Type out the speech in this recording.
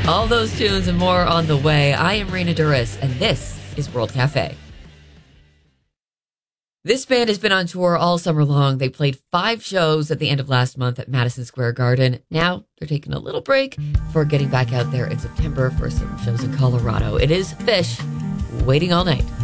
All those tunes and more on the way. I am Raina Duras, and this is World Cafe. This band has been on tour all summer long. They played 5 shows at the end of last month at Madison Square Garden. Now they're taking a little break before getting back out there in September for some shows in Colorado. It is Phish, Waiting All Night.